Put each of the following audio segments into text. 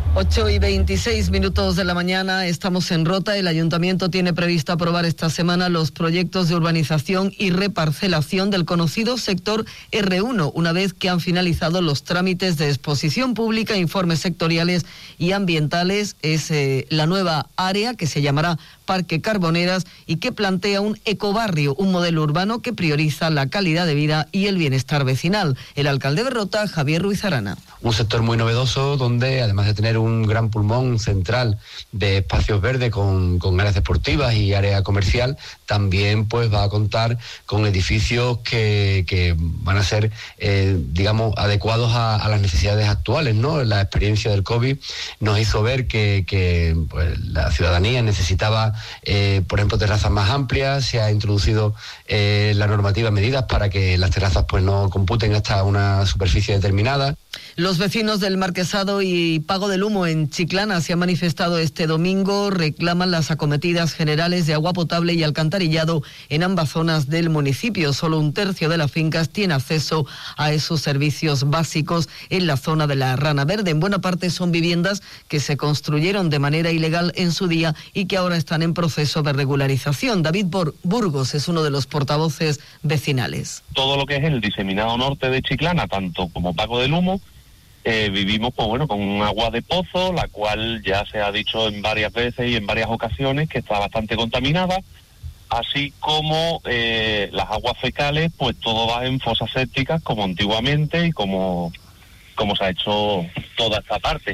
8:26 de la mañana, estamos en Rota. El Ayuntamiento tiene previsto aprobar esta semana los proyectos de urbanización y reparcelación del conocido sector R1, una vez que han finalizado los trámites de exposición pública, informes sectoriales y ambientales. Es la nueva área que se llamará Parque Carboneras y que plantea un ecobarrio, un modelo urbano que prioriza la calidad de vida y el bienestar vecinal. El alcalde de Rota, Javier Ruiz Arana. Un sector muy novedoso donde, además de tener un gran pulmón central de espacios verdes con áreas deportivas y área comercial, también pues va a contar con edificios que van a ser, adecuados a las necesidades actuales, ¿no? La experiencia del COVID nos hizo ver que pues, la ciudadanía necesitaba, por ejemplo, terrazas más amplias. Se ha introducido la normativa, medidas para que las terrazas pues no computen hasta una superficie determinada. Los vecinos del Marquesado y Pago del Humo en Chiclana se han manifestado este domingo, reclaman las acometidas generales de agua potable y alcantarillado en ambas zonas del municipio. Solo un tercio de las fincas tiene acceso a esos servicios básicos en la zona de la Rana Verde. En buena parte son viviendas que se construyeron de manera ilegal en su día y que ahora están en proceso de regularización. David Burgos es uno de los portavoces vecinales. Todo lo que es el diseminado norte de Chiclana, tanto como Pago del Humo, vivimos con un agua de pozo, la cual ya se ha dicho en varias veces y en varias ocasiones que está bastante contaminada, así como las aguas fecales, pues todo va en fosas sépticas como antiguamente y como se ha hecho toda esta parte.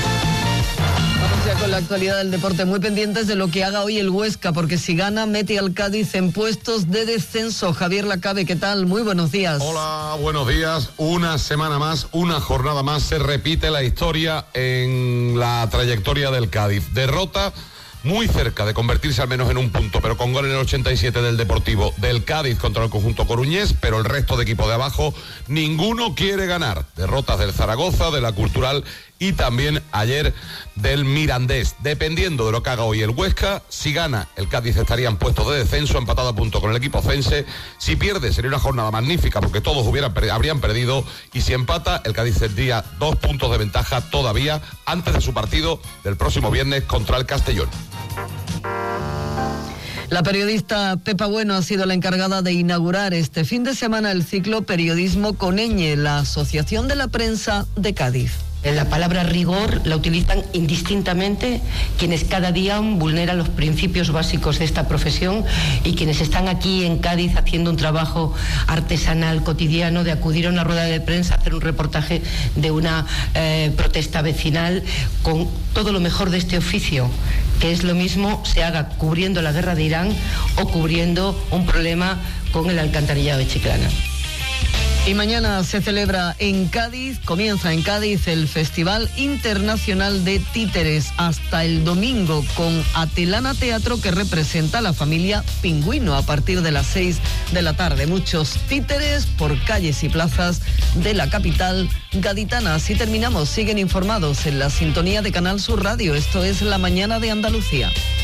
Vamos ya con la actualidad del deporte, muy pendientes de lo que haga hoy el Huesca, porque si gana mete al Cádiz en puestos de descenso. Javier Lacabe, ¿qué tal? Muy buenos días. Hola, buenos días. Una semana más, una jornada más, se repite la historia en la trayectoria del Cádiz. Derrota muy cerca de convertirse al menos en un punto, pero con gol en el 87 del Deportivo del Cádiz contra el conjunto coruñés, pero el resto de equipos de abajo, ninguno quiere ganar. Derrotas del Zaragoza, de la Cultural y también ayer del Mirandés. Dependiendo de lo que haga hoy el Huesca, si gana, el Cádiz estaría en puestos de descenso, empatado a punto con el equipo cense. Si pierde, sería una jornada magnífica porque todos habrían perdido, y si empata, el Cádiz tendría 2 puntos de ventaja todavía antes de su partido del próximo viernes contra el Castellón. La periodista Pepa Bueno ha sido la encargada de inaugurar este fin de semana el ciclo Periodismo con ñ, la Asociación de la Prensa de Cádiz. La palabra rigor la utilizan indistintamente quienes cada día vulneran los principios básicos de esta profesión y quienes están aquí en Cádiz haciendo un trabajo artesanal cotidiano de acudir a una rueda de prensa, hacer un reportaje de una protesta vecinal con todo lo mejor de este oficio, que es lo mismo se haga cubriendo la guerra de Irán o cubriendo un problema con el alcantarillado de Chiclana. Y mañana se celebra en Cádiz, comienza en Cádiz el Festival Internacional de Títeres hasta el domingo con Atelana Teatro, que representa a la familia Pingüino a partir de las 6 de la tarde. Muchos títeres por calles y plazas de la capital gaditana. Así terminamos. Siguen informados en la sintonía de Canal Sur Radio. Esto es La Mañana de Andalucía.